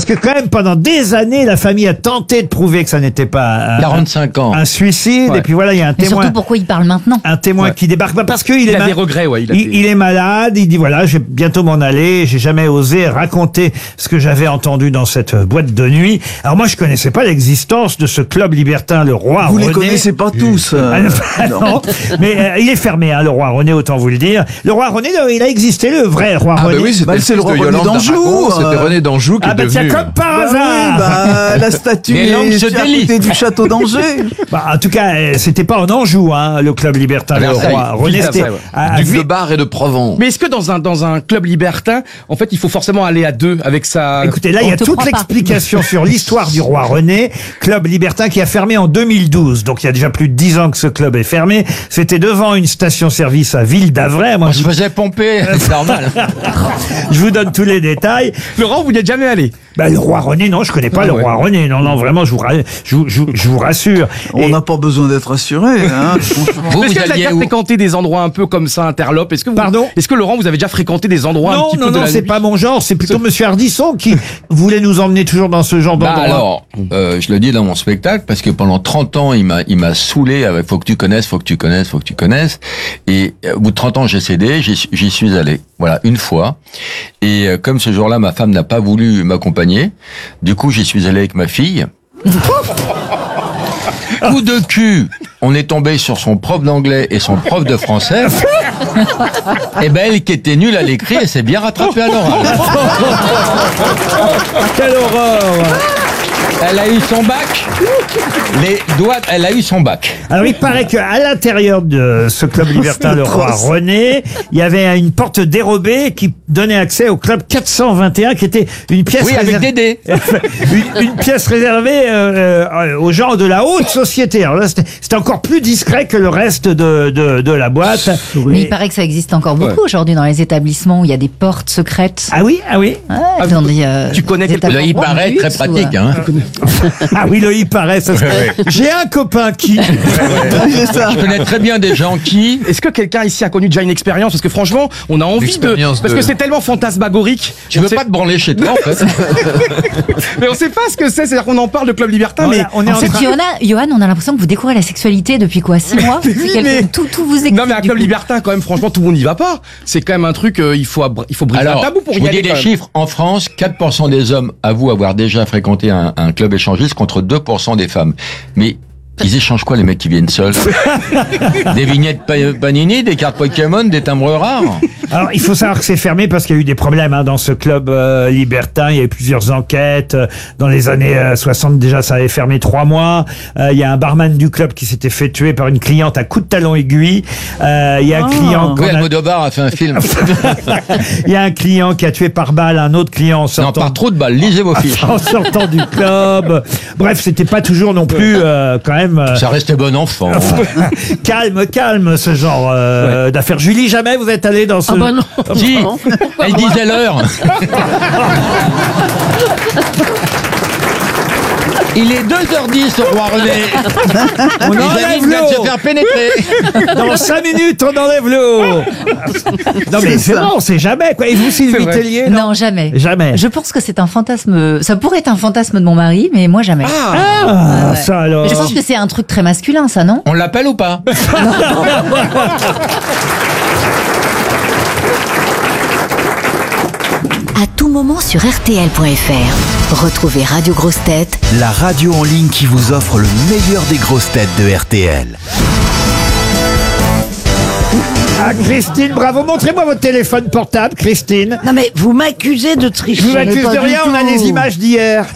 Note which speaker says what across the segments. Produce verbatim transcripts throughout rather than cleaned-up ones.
Speaker 1: Parce que quand même, pendant des années, la famille a tenté de prouver que ça n'était pas un,
Speaker 2: quarante-cinq ans.
Speaker 1: un suicide.
Speaker 3: Ouais.
Speaker 1: Et puis voilà, il y a un
Speaker 4: Mais
Speaker 1: témoin.
Speaker 4: surtout, pourquoi il parle maintenant?
Speaker 1: Un témoin
Speaker 3: Ouais.
Speaker 1: qui débarque. Bah, parce qu'il
Speaker 3: Il
Speaker 1: est,
Speaker 3: a
Speaker 1: ma-
Speaker 3: des regrets, ouais. Il, a
Speaker 1: il,
Speaker 3: des-
Speaker 1: il est malade. Il dit voilà, je vais bientôt m'en aller. J'ai jamais osé raconter ce que j'avais entendu dans cette boîte de nuit. Alors moi, je connaissais pas l'existence de ce club libertin, le Roi
Speaker 5: Vous
Speaker 1: René.
Speaker 5: les connaissez pas tous. euh,
Speaker 1: Ah, non, ah, non. Mais euh, il est fermé, hein, le Roi René, autant vous le dire. Le Roi René, le- il a existé, le vrai Roi
Speaker 2: Ah
Speaker 1: René.
Speaker 2: bah oui, c'était
Speaker 5: Bah,
Speaker 2: le
Speaker 5: c'est
Speaker 2: fils
Speaker 5: le
Speaker 2: de
Speaker 5: roi René
Speaker 2: Yolande
Speaker 5: d'Anjou,
Speaker 2: d'Aragon, c'était
Speaker 5: euh.
Speaker 2: René d'Anjou qui
Speaker 1: Ah
Speaker 2: est
Speaker 1: bah tiens,
Speaker 2: devenu...
Speaker 1: comme par
Speaker 5: Bah oui,
Speaker 1: hasard.
Speaker 5: bah, la statue
Speaker 2: Les langues
Speaker 5: est
Speaker 2: se
Speaker 5: à
Speaker 2: délient.
Speaker 5: côté du château d'Angers.
Speaker 1: Bah, en tout cas, euh, c'était pas en Anjou, hein, le club libertin,
Speaker 2: À
Speaker 1: le
Speaker 2: Versailles.
Speaker 1: Roi René.
Speaker 3: Ville
Speaker 1: C'était
Speaker 3: d'Versailles, ouais.
Speaker 1: à- à
Speaker 2: Duc
Speaker 1: Vi-
Speaker 2: de Bar et de Provence.
Speaker 3: Mais est-ce que dans un, dans un club libertin, en fait, il faut forcément aller à deux avec sa...
Speaker 1: Écoutez, là, il y a
Speaker 4: On te
Speaker 1: toute
Speaker 4: croit pas.
Speaker 1: l'explication sur l'histoire du Roi René, club libertin qui a fermé en deux mille douze. Donc, il y a déjà plus de dix ans que ce club est fermé. C'était devant une station-service à Ville d'Avray. Moi,
Speaker 2: On
Speaker 1: je,
Speaker 2: se faisait pomper, c'est normal.
Speaker 1: je vous donne tous les détails.
Speaker 3: Laurent, vous n'y êtes jamais allé?
Speaker 1: Bah, le Roi René, non, je connais pas
Speaker 3: Ah
Speaker 1: le
Speaker 3: ouais.
Speaker 1: Roi René. Non, non, vraiment, je vous, ra- je, vous- je, vous- je vous rassure.
Speaker 5: On
Speaker 1: Et-
Speaker 5: n'a pas besoin d'être assuré. Hein, franchement.
Speaker 2: Vous,
Speaker 3: Est-ce
Speaker 2: vous
Speaker 3: que vous avez
Speaker 2: alliez
Speaker 3: déjà
Speaker 2: où?
Speaker 3: fréquenté des endroits un peu comme ça, interlopes? Est-ce que vous...
Speaker 1: Pardon?
Speaker 3: Est-ce que Laurent, vous avez déjà fréquenté des endroits un
Speaker 1: Non,
Speaker 3: petit
Speaker 1: non,
Speaker 3: peu de
Speaker 1: non,
Speaker 3: la
Speaker 1: c'est
Speaker 3: nuit?
Speaker 1: pas mon genre. C'est plutôt Monsieur Ardisson qui voulait nous emmener toujours dans ce genre
Speaker 2: Bah
Speaker 1: d'endroit.
Speaker 2: alors, euh, je le dis dans mon spectacle parce que pendant trente ans, il m'a, il m'a saoulé avec faut que tu connaisses, faut que tu connaisses, faut que tu connaisses. Et euh, au bout de trente ans, j'ai cédé, j'y, j'y suis allé. Voilà, une fois. Et euh, comme ce jour-là, ma femme n'a pas voulu m'accompagner, du coup, j'y suis allé avec ma fille. Coup de cul, on est tombé sur son prof d'anglais et son prof de français. Et ben elle qui était nulle à l'écrit, elle s'est bien rattrapée à l'oral.
Speaker 1: Quelle horreur!
Speaker 2: Elle a eu son bac. Les doigts, elle a eu son bac.
Speaker 1: Alors, il paraît qu'à l'intérieur de ce club libertin, le Roi René, il y avait une porte dérobée qui donnait accès au club quatre cent vingt et un, qui était une pièce
Speaker 2: Oui, avec
Speaker 1: réservée-
Speaker 2: Dédé.
Speaker 1: une, une pièce réservée euh, euh, aux gens de la haute société. Alors là, c'était c'était encore plus discret que le reste de, de, de la boîte.
Speaker 4: Mais
Speaker 1: Et-
Speaker 4: il paraît que ça existe encore beaucoup aujourd'hui dans les établissements où il y a des portes secrètes.
Speaker 1: Ah oui, ah oui.
Speaker 4: Ouais, dans des, euh,
Speaker 3: tu connais
Speaker 4: des
Speaker 3: quelqu'un-
Speaker 2: Là, il
Speaker 4: établissements
Speaker 2: paraît
Speaker 4: de
Speaker 2: très
Speaker 4: luxe ou,
Speaker 2: pratique.
Speaker 4: euh,
Speaker 2: Hein.
Speaker 1: Ah oui, le il paraît. Ça serait- J'ai un copain qui...
Speaker 5: C'est ça.
Speaker 2: Je connais très bien des gens qui...
Speaker 3: Est-ce que quelqu'un ici a connu déjà une expérience? Parce que franchement, on a envie de...
Speaker 2: L'expérience
Speaker 3: Parce
Speaker 2: de-
Speaker 3: que c'est tellement fantasmagorique.
Speaker 2: Tu
Speaker 3: On
Speaker 2: veux
Speaker 3: sait-
Speaker 2: pas te branler chez toi, en fait?
Speaker 3: Mais on sait pas ce que c'est. C'est-à-dire qu'on en parle de club libertin, mais...
Speaker 1: Voilà, on est
Speaker 4: En
Speaker 1: en
Speaker 4: fait,
Speaker 1: train...
Speaker 4: Johanna, Johan, on a l'impression que vous découvrez la sexualité depuis quoi, six mois?
Speaker 3: Oui,
Speaker 4: C'est quelque-
Speaker 3: mais-
Speaker 4: tout, tout vous explique.
Speaker 3: Non mais un
Speaker 4: du
Speaker 3: club
Speaker 4: coup.
Speaker 3: libertin quand même, franchement, tout le monde n'y va pas. C'est quand même un truc, euh, il faut abr- il faut briser
Speaker 2: Alors,
Speaker 3: un tabou pour
Speaker 2: je
Speaker 3: y
Speaker 2: vous
Speaker 3: aller.
Speaker 2: dis
Speaker 3: quand
Speaker 2: les
Speaker 3: même.
Speaker 2: chiffres. En France, quatre pour cent des hommes avouent avoir déjà fréquenté un, un club échangiste contre deux pour cent des femmes. Mais ils échangent quoi, les mecs qui viennent seuls? Des vignettes pa- Panini, des cartes Pokémon, des timbres rares?
Speaker 1: Alors, il faut savoir que c'est fermé parce qu'il y a eu des problèmes hein, dans ce club euh, libertin. Il y a eu plusieurs enquêtes. Euh, Dans les années euh, soixante, déjà, ça avait fermé trois mois. Euh, il y a un barman du club qui s'était fait tuer par une cliente à coups de talon aiguille. Euh, il y a un client... qu'on
Speaker 2: Oui,
Speaker 1: a-
Speaker 2: Almodovar a fait un film.
Speaker 1: Il y a un client qui a tué par balle un autre client en
Speaker 2: Non,
Speaker 1: sortant...
Speaker 2: par trop de balles, lisez vos fiches.
Speaker 1: en sortant du club. Bref, c'était pas toujours non plus euh, quand même euh,
Speaker 2: Ça restait bon enfant.
Speaker 1: calme, calme ce genre euh, d'affaires. Julie, jamais vous êtes allé dans ce...
Speaker 6: Ah bah non.
Speaker 2: Si, elle disait l'heure. Il est deux heures dix au Roi René.
Speaker 1: On
Speaker 2: Et
Speaker 1: enlève
Speaker 2: Janine vient de se
Speaker 1: l'eau.
Speaker 2: faire pénétrer.
Speaker 1: Dans cinq minutes, on enlève l'eau. Non mais c'est bon, on sait jamais quoi. Et vous, Sylvie
Speaker 3: vrai.
Speaker 1: Tellier,
Speaker 4: Non, jamais.
Speaker 1: Jamais.
Speaker 4: Je pense que c'est un fantasme. Ça pourrait être un fantasme de mon mari, mais moi jamais.
Speaker 3: Ah,
Speaker 1: Ah,
Speaker 4: ouais.
Speaker 1: ça alors.
Speaker 4: Mais je pense que c'est un truc très masculin, ça, non?
Speaker 2: On l'appelle ou pas?
Speaker 7: À tout moment sur R T L point F R. Retrouvez Radio Grosses Têtes
Speaker 8: La radio en ligne qui vous offre le meilleur des grosses têtes de R T L.
Speaker 1: Ah, Christine, bravo. Montrez-moi votre téléphone portable, Christine.
Speaker 6: Non mais vous m'accusez de tricher.
Speaker 1: Je vous
Speaker 6: Mais
Speaker 1: accuse
Speaker 6: pas
Speaker 1: de
Speaker 6: du
Speaker 1: rien, on a
Speaker 6: tout.
Speaker 1: les images d'hier.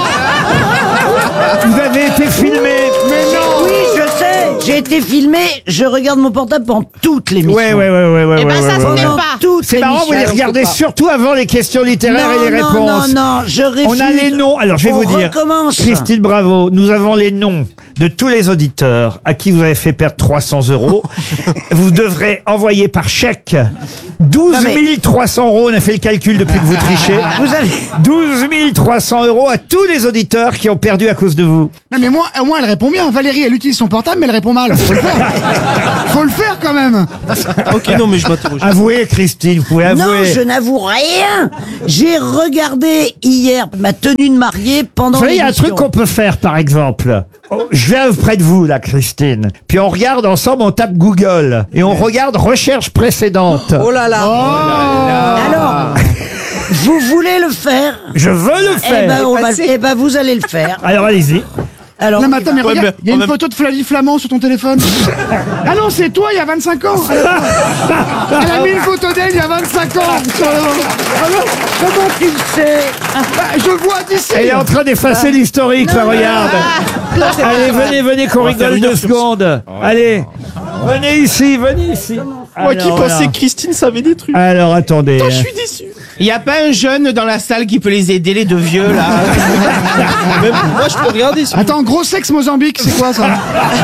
Speaker 1: Vous avez été filmé.
Speaker 6: Mais non. Oui, je sais. J'ai été filmé. Je regarde mon portable pendant toute l'émission.
Speaker 1: Ouais, ouais, ouais, ouais, ouais.
Speaker 9: Eh ben,
Speaker 1: ouais,
Speaker 9: ça
Speaker 1: ouais,
Speaker 9: se
Speaker 1: ouais.
Speaker 9: fait
Speaker 6: Pendant
Speaker 9: pas.
Speaker 6: toute
Speaker 1: C'est marrant, vous les
Speaker 6: l'émission.
Speaker 1: regardez surtout avant les questions littéraires
Speaker 6: non,
Speaker 1: et les
Speaker 6: non,
Speaker 1: réponses.
Speaker 6: Non, non, je refuse.
Speaker 1: On a les noms. Alors, je vais
Speaker 6: On
Speaker 1: vous dire.
Speaker 6: recommence.
Speaker 1: Christine, bravo. Nous avons les noms de tous les auditeurs à qui vous avez fait perdre trois cents euros. Vous devrez envoyer par chèque douze mille trois cents euros. On a fait le calcul depuis que vous trichez.
Speaker 6: Vous avez...
Speaker 1: douze mille trois cents euros à tous les auditeurs qui ont perdu à cause de vous.
Speaker 10: Non mais moi, au moins elle répond bien. Valérie, elle utilise son portable, mais elle répond mal.
Speaker 9: normal. Faut le faire. Faut le faire quand même.
Speaker 10: Ok, non, mais je m'interroge.
Speaker 1: Avouez, Christine, vous pouvez avouer.
Speaker 6: Non, je n'avoue rien. J'ai regardé hier ma tenue de mariée pendant
Speaker 1: Vous savez, il y a un
Speaker 6: l'émission.
Speaker 1: truc qu'on peut faire, par exemple. Oh, je viens près de vous, là, Christine. Puis on regarde ensemble, on tape Google. Et on regarde recherche précédente.
Speaker 11: Oh là là.
Speaker 6: Alors, vous voulez le faire?
Speaker 1: Je veux le
Speaker 6: Eh
Speaker 1: faire.
Speaker 6: ben, on va, eh ben, vous allez le faire.
Speaker 1: Alors, allez-y.
Speaker 6: Alors,
Speaker 9: Non mais attends, mais
Speaker 10: Ouais,
Speaker 9: regarde,
Speaker 10: mais
Speaker 9: il y a
Speaker 10: en
Speaker 9: une
Speaker 10: même-
Speaker 9: photo de Flavie Flamand sur ton téléphone. Ah non, c'est toi il y a vingt-cinq ans. Elle a mis une photo d'elle il y a vingt-cinq ans. Sur le- Alors,
Speaker 6: comment tu le sais?
Speaker 9: bah, je vois d'ici.
Speaker 1: Elle est en train d'effacer l'historique, là, regarde. Allez, venez, venez, qu'on rigole deux secondes. Allez, venez ici, venez ici.
Speaker 10: Moi qui
Speaker 1: Alors,
Speaker 10: pensais
Speaker 1: voilà.
Speaker 10: que Christine savait des trucs.
Speaker 1: Alors, attendez.
Speaker 10: Je suis déçu.
Speaker 3: Il y a pas un jeune dans la salle qui peut les aider, les deux vieux, là?
Speaker 10: Même moi, je peux regarder. si-
Speaker 9: Attends, gros sexe Mozambique, c'est quoi ça?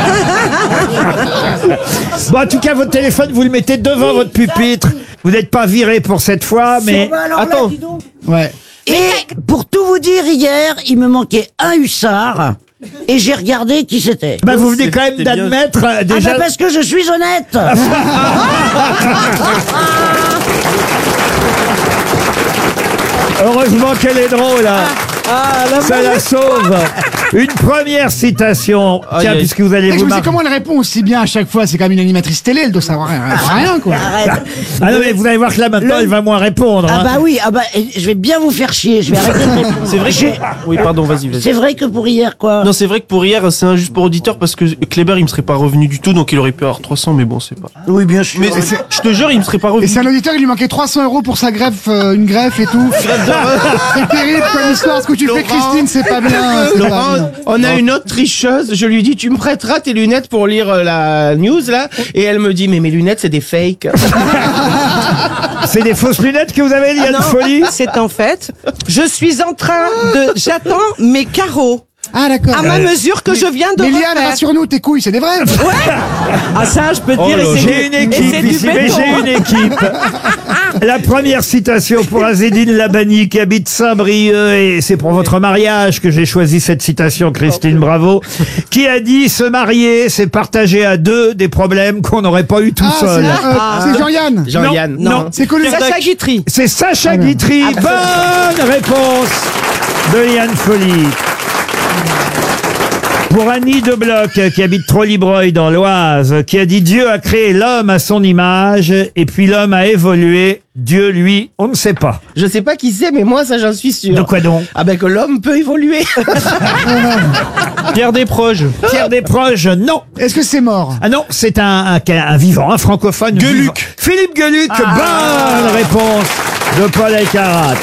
Speaker 1: Bon, en tout cas, votre téléphone, vous le mettez devant votre pupitre. Vous n'êtes pas viré pour cette fois, mais...
Speaker 6: Bah alors là,
Speaker 10: Attends.
Speaker 6: dis donc.
Speaker 9: Ouais.
Speaker 6: Et pour tout vous dire, hier, il me manquait un hussard. Et j'ai regardé qui c'était.
Speaker 1: Bah, vous venez quand même
Speaker 10: C'était bien.
Speaker 1: d'admettre, euh,
Speaker 6: Ah
Speaker 1: déjà...
Speaker 6: bah parce que je suis honnête.
Speaker 1: Heureusement qu'elle est drôle, hein.
Speaker 11: Ah, la
Speaker 1: Ça la sauve. Une première citation.
Speaker 10: Aïe,
Speaker 1: Tiens,
Speaker 10: aïe.
Speaker 1: puisque vous allez
Speaker 9: Je
Speaker 1: vous
Speaker 9: me dis
Speaker 1: marrer.
Speaker 9: comment elle répond aussi bien à chaque fois. C'est quand même une animatrice télé, elle doit savoir rien, rien quoi.
Speaker 6: Arrête.
Speaker 1: Ah non, mais vous allez voir que là, maintenant,
Speaker 6: Le-
Speaker 1: elle va moins répondre.
Speaker 6: Ah
Speaker 1: hein.
Speaker 6: bah oui, ah bah et je vais bien vous faire chier. Je vais arrêter de répondre.
Speaker 10: C'est vrai
Speaker 6: J'ai-
Speaker 10: que. Oui, pardon, vas-y, vas-y.
Speaker 6: C'est vrai que pour hier, quoi.
Speaker 10: Non, c'est vrai que pour hier, c'est injuste pour auditeur parce que Kléber, il me serait pas revenu du tout, donc il aurait pu avoir trois cents, mais bon, c'est pas.
Speaker 6: Oui, bien sûr.
Speaker 10: Mais je te jure, il me serait pas
Speaker 9: Et
Speaker 10: revenu.
Speaker 9: c'est un auditeur, il lui manquait trois cents euros pour sa greffe, euh, une greffe et tout. C'est terrible comme histoire. Ce que tu fais, Christine, c'est pas bien. c'est pas
Speaker 3: Laurent,
Speaker 9: bien.
Speaker 3: on a une autre tricheuse. Je lui dis, tu me prêteras tes lunettes pour lire euh, la news, là? Et elle me dit, mais mes lunettes, c'est des fakes.
Speaker 1: C'est des fausses lunettes que vous avez, Liane
Speaker 11: non.
Speaker 1: Folie?
Speaker 11: C'est en fait, je suis en train de, j'attends mes carreaux
Speaker 9: Ah d'accord.
Speaker 11: à ma mesure que je viens de
Speaker 9: Mais Liane,
Speaker 11: refaire.
Speaker 9: rassure-nous, tes couilles, c'est des vrais.
Speaker 11: Ah ça, je peux te
Speaker 1: Oh
Speaker 11: dire,
Speaker 1: là,
Speaker 11: et c'est
Speaker 1: j'ai
Speaker 11: du-
Speaker 1: une
Speaker 11: et c'est
Speaker 1: équipe
Speaker 11: du
Speaker 1: ici, mais
Speaker 11: béton.
Speaker 1: j'ai une équipe. La première citation pour Azedine Labani qui habite Saint-Brieuc, et c'est pour votre mariage que j'ai choisi cette citation, Christine, bravo, qui a dit: se marier, c'est partager à deux des problèmes qu'on n'aurait pas eu tout
Speaker 9: Ah, c'est
Speaker 1: seul.
Speaker 9: euh, c'est Jean-Yann.
Speaker 3: Jean-Yann.
Speaker 1: Non, non.
Speaker 9: C'est connu.
Speaker 11: Sacha Guitry.
Speaker 1: C'est Sacha Guitry. Bonne réponse de Liane Folie. Pour Annie de Bloch, qui habite Trollibreuil dans l'Oise, qui a dit: Dieu a créé l'homme à son image, et puis l'homme a évolué. Dieu, lui, on ne sait pas.
Speaker 3: Je sais pas qui c'est, mais moi, ça, j'en suis sûr.
Speaker 1: De quoi donc?
Speaker 3: Ah ben que l'homme peut évoluer.
Speaker 10: Pierre Desproges.
Speaker 1: Pierre Desproges, non.
Speaker 9: Est-ce que c'est mort?
Speaker 1: Ah non, c'est un, un, un vivant, un francophone.
Speaker 10: Gueluc.
Speaker 1: vivant. Philippe Gueluc, bonne réponse de Paul Elkarat.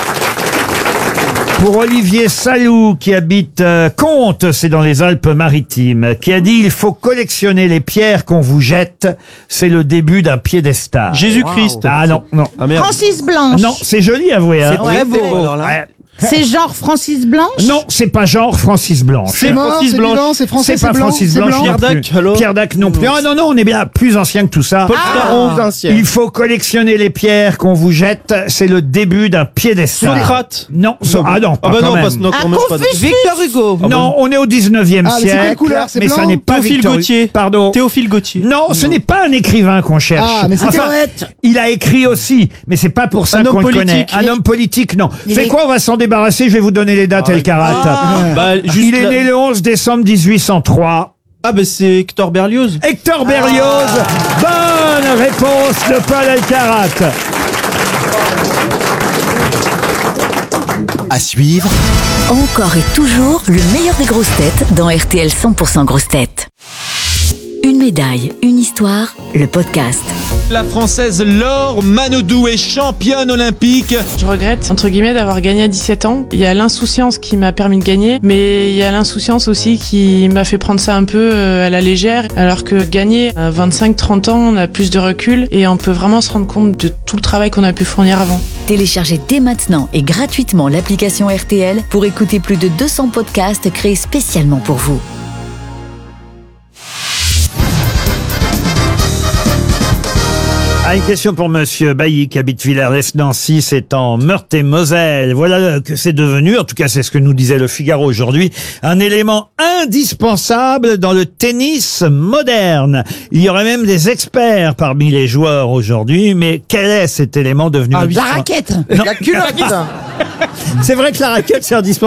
Speaker 1: Pour Olivier Salou, qui habite euh, Comtes, c'est dans les Alpes-Maritimes, qui a dit: il faut collectionner les pierres qu'on vous jette, c'est le début d'un piédestal.
Speaker 10: Jésus-Christ.
Speaker 1: Ah non, non.
Speaker 10: Ah merde.
Speaker 11: Francis Blanche.
Speaker 1: Non, c'est joli, avouez. Hein.
Speaker 11: C'est très beau.
Speaker 10: alors là.
Speaker 1: Ouais.
Speaker 11: C'est genre Francis Blanche.
Speaker 1: Non, c'est pas genre Francis Blanche.
Speaker 9: C'est mort,
Speaker 10: Francis
Speaker 9: c'est
Speaker 10: Blanche.
Speaker 9: vivant, c'est français,
Speaker 1: C'est pas
Speaker 9: c'est blanc,
Speaker 1: Francis
Speaker 9: c'est
Speaker 1: Blanche.
Speaker 9: blanc.
Speaker 1: non
Speaker 10: Pierre
Speaker 1: plus.
Speaker 10: Dac, alors
Speaker 1: Pierre Dac non plus. Ah non, non, on est bien plus ancien que tout ça.
Speaker 10: Paul Scarron.
Speaker 3: ancien.
Speaker 1: Il faut collectionner les pierres qu'on vous jette, c'est le début d'un piédestal.
Speaker 10: Socrate.
Speaker 1: Non, so- ah non, pas
Speaker 10: Ah bah
Speaker 1: quand
Speaker 10: non,
Speaker 1: même.
Speaker 10: parce que non,
Speaker 11: Un
Speaker 10: quand même pas.
Speaker 11: Confucius. Victor Hugo.
Speaker 1: Non, on est au dix-neuvième
Speaker 9: Ah, mais c'est
Speaker 1: siècle.
Speaker 9: quelle couleur? C'est
Speaker 1: mais ça
Speaker 9: blanc?
Speaker 1: n'est pas
Speaker 10: Théophile
Speaker 1: Victor-
Speaker 10: Gautier.
Speaker 1: Pardon.
Speaker 10: Théophile Gautier.
Speaker 1: Non, ce n'est pas un écrivain qu'on cherche.
Speaker 9: Ah, mais c'est
Speaker 1: Enfin,
Speaker 6: Poète.
Speaker 1: il a écrit aussi, mais c'est pas pour ça
Speaker 10: Un
Speaker 1: qu'on
Speaker 10: homme
Speaker 1: le connaît.
Speaker 10: politique.
Speaker 1: Un homme politique, non.
Speaker 6: Il
Speaker 1: C'est
Speaker 6: est-
Speaker 1: quoi, on va s'en débarrasser, je vais vous donner les dates, Elkarat.
Speaker 10: Bah, juste
Speaker 1: Il est
Speaker 10: la-
Speaker 1: né le onze décembre mille huit cent trois.
Speaker 10: Ah bah c'est Hector Berlioz.
Speaker 1: Hector Berlioz. Bonne réponse de Paul Elkarat.
Speaker 8: À suivre,
Speaker 7: Encore et toujours le meilleur des grosses têtes dans R T L cent pour cent grosses têtes. Une médaille, une histoire, le podcast.
Speaker 12: La Française Laure Manodou est championne olympique.
Speaker 13: Je regrette, entre guillemets, d'avoir gagné à dix-sept ans. Il y a l'insouciance qui m'a permis de gagner, mais il y a l'insouciance aussi qui m'a fait prendre ça un peu euh, à la légère, alors que gagner à vingt-cinq trente ans, on a plus de recul et on peut vraiment se rendre compte de tout le travail qu'on a pu fournir avant.
Speaker 7: Téléchargez dès maintenant et gratuitement l'application R T L pour écouter plus de deux cents podcasts créés spécialement pour vous.
Speaker 1: Ah, une question pour Monsieur Bailly qui habite Villers-lès-Nancy, c'est en Meurthe-et-Moselle. Voilà que c'est devenu, en tout cas c'est ce que nous disait le Figaro aujourd'hui, un élément indispensable dans le tennis moderne. Il y aurait même des experts parmi les joueurs aujourd'hui, mais quel est cet élément devenu
Speaker 6: La
Speaker 1: indispensable?
Speaker 6: raquette.
Speaker 1: Non.
Speaker 11: La culotte.
Speaker 1: C'est vrai que la raquette c'est indispensable.